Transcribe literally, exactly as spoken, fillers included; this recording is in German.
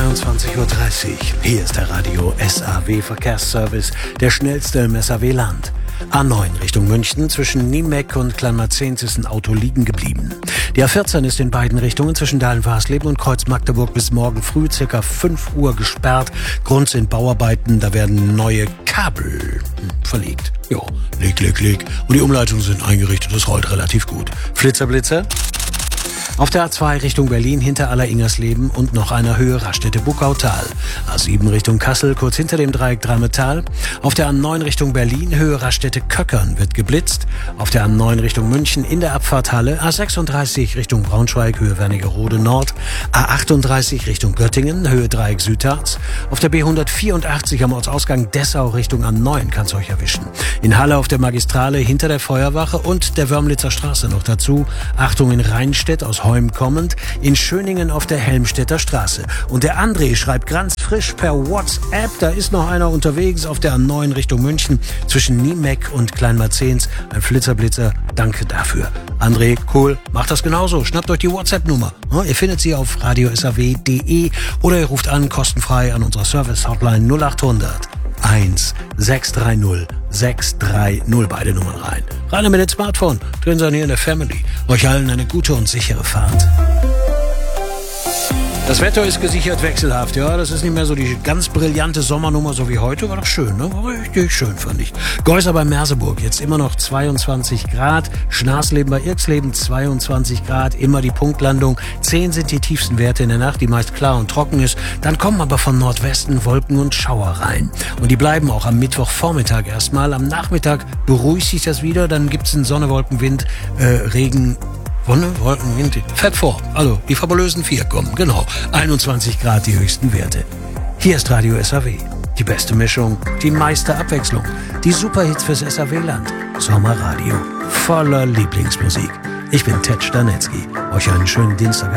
zweiundzwanzig Uhr dreißig. Hier ist der Radio S A W Verkehrsservice, der schnellste im S A W-Land. A neun Richtung München, zwischen Niemeck und Kleinmarzens ist ein Auto liegen geblieben. Die A vierzehn ist in beiden Richtungen zwischen Dahlen-Warsleben und Kreuz Magdeburg bis morgen früh ca. fünf Uhr gesperrt. Grund sind Bauarbeiten, da werden neue Kabel hm, verlegt. Ja, leg, leg, leg. Und die Umleitungen sind eingerichtet, das rollt relativ gut. Flitzer, Blitzer. Auf der A zwei Richtung Berlin hinter Aller-Ingersleben und noch einer Höhe Raststätte-Buckautal. A sieben Richtung Kassel, kurz hinter dem Dreieck Drametal. Auf der A neun Richtung Berlin, Höhe Raststätte-Köckern wird geblitzt. Auf der A neun Richtung München in der Abfahrt Halle. A sechsunddreißig Richtung Braunschweig, Höhe Wernigerode Nord. A achtunddreißig Richtung Göttingen, Höhe Dreieck Südharz. Auf der B hundertvierundachtzig am Ortsausgang Dessau Richtung A neun kann's euch erwischen. In Halle auf der Magistrale hinter der Feuerwache und der Wörmlitzer Straße noch dazu. Achtung in Rheinstedt aus Heum kommend, in Schöningen auf der Helmstedter Straße. Und der André schreibt ganz frisch per WhatsApp, da ist noch einer unterwegs auf der A neun Richtung München zwischen Niemeck und Kleinmarzens. Ein Flitzerblitzer, danke dafür. André, cool, macht das genauso. Schnappt euch die WhatsApp-Nummer. Ihr findet sie auf radio s a w punkt de oder ihr ruft an, kostenfrei an unserer Service-Hotline null achthundert eins sechs drei null sechs drei null, beide Nummern rein. Rein mit dem Smartphone, drin sein hier in der Family. Euch allen eine gute und sichere Fahrt. Das Wetter ist gesichert wechselhaft, ja, das ist nicht mehr so die ganz brillante Sommernummer, so wie heute, war doch schön, ne, war richtig schön, fand ich. Geusser bei Merseburg, jetzt immer noch zweiundzwanzig Grad, Schnarsleben bei Irksleben zweiundzwanzig Grad, immer die Punktlandung, zehn sind die tiefsten Werte in der Nacht, die meist klar und trocken ist, dann kommen aber von Nordwesten Wolken und Schauer rein. Und die bleiben auch am Mittwochvormittag erstmal, am Nachmittag beruhigt sich das wieder, dann gibt's einen Sonne, Wolkenwind, äh, Regen, Wonne, Wolken, Wind, fährt vor. Also, die fabulösen vier kommen, genau. einundzwanzig Grad die höchsten Werte. Hier ist Radio S A W. Die beste Mischung, die meiste Abwechslung. Die Superhits fürs S A W-Land. Sommerradio. Voller Lieblingsmusik. Ich bin Ted Stanetzky. Euch einen schönen Dienstag.